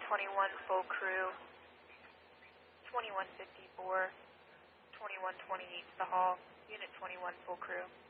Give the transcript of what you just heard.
21 full crew, 2154, 2128 to the hall, Unit 21 full crew.